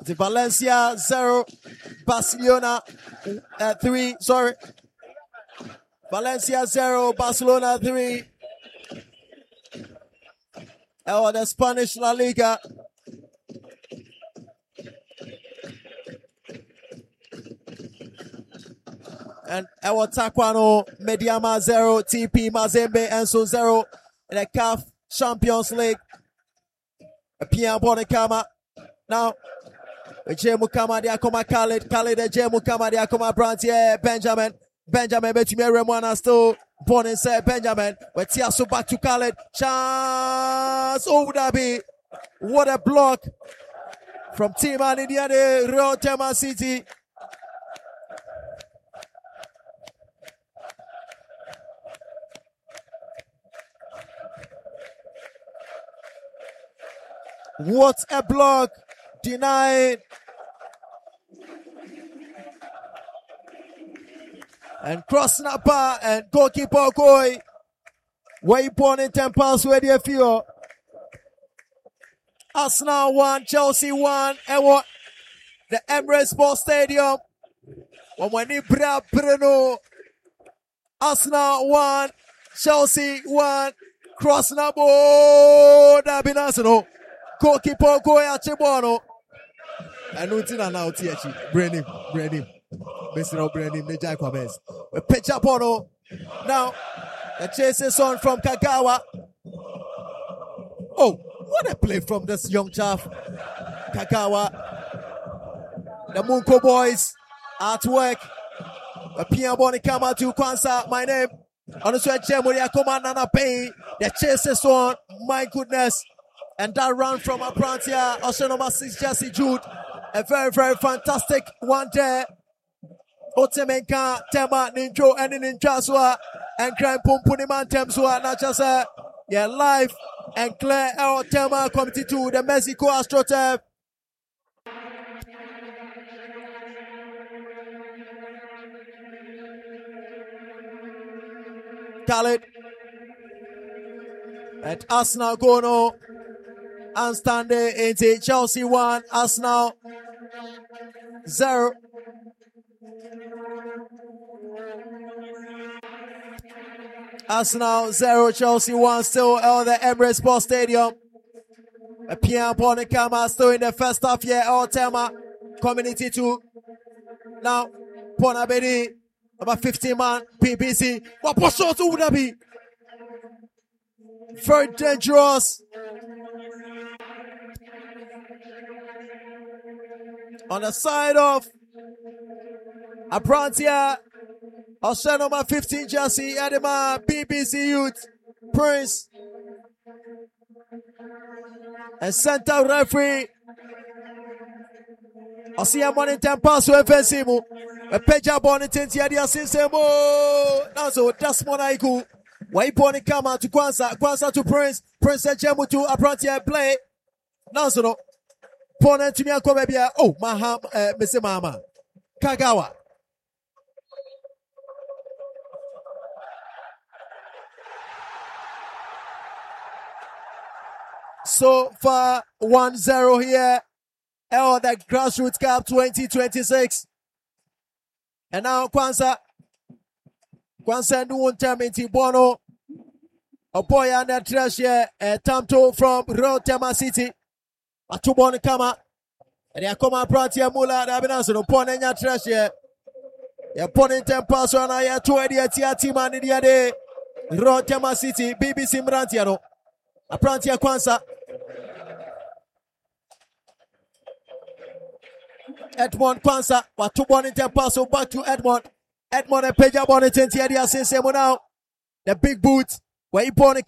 The Valencia 0, Barcelona 3. Sorry. Valencia 0, Barcelona 3. The Spanish La Liga. And our Taekwondo Mediama 0, TP Mazembe Enso 0 in the CAF Champions League. Pia Bonekama. Now, Jemu Kama Diakoma Khalid, Jemu Kama Diakoma Brantier, Benjamin Betumere Remwana still born and said Benjamin. But Tiasu back to Khalid. Chance Oudabi. What a block from Team Anidiade, Rotema City. What a block. Denied. And cross snapper and goalkeeper Koi. Way born in 10 pounds where they feel. Arsenal 1, Chelsea 1. And what? The Emirates Sports Stadium. Wamanibra Bruno. Arsenal 1, Chelsea 1. Cross snapper. Dabinasano. Goalkeeper Koi Achebono. And Nutina now TH. Brennan. Mr. Brennan, Majai Kwabes. We pitch up on now. The chase is on from Kagawa. Oh, what a play from this young chaff. Kagawa. The Munko boys at work. A Pia Boni Kama to Kwanzaa. My name. On the sweat Jemuria Command Nana Pay. The chase is on. My goodness. And that run from Aprantia. Oshanoma 6 Jesse Jude. A very, very fantastic one there. Otemenka, Tema, Ninjo, and Ninjaswa, and Crime Pumpuniman Temsua, not just live and clear our Tema Committee to the Mexico AstroTurf. Khalid and Arsenal Gono and standing into Chelsea 1, Arsenal 0. Arsenal 0, Chelsea 1, still at the Emirates Sports Stadium. Pierre Bonekama still in the first half here, Tema Community 2. Now, Ponabedi, about 15 man, PBC. What shot would that be? Very dangerous. On the side of Aprantia. Oshanoma 15 Jesse, Edema, BBC Youth, Prince. And center referee. Osia money 10 pass to FNCMU. A peja bonnet in Tiadia Sinsemo. Now so that's Monaiku. Waiponi Kama to Kwanzaa to Prince. Prince and Jemu to Aprantia play. Now so no. Pona to Miakomebia. Oh, Maham, Mr. Mama. Kagawa. So far, 1-0 here. The Grassroots Cup 2026. And now Kwanzaa no term into Bono. A boy and a trash here. Tamto from Rotema City. A two Bono Kama. And they come up Prantia Mula. They have been answered. Upon any trash here. You're putting 10 pass on here. 20 at team and the other. Rotema City. BBC Mrantiano. A Prantia Kwanzaa. Edmond Kwanzaa, what 2 1 in 10 pass back to Edmond. Edmond and Peja Bonnet and Tiadia Sinsemo now. The big boot, where he born